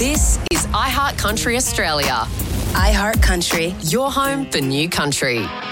This is iHeart Country Australia. iHeart Country. Your home for new country.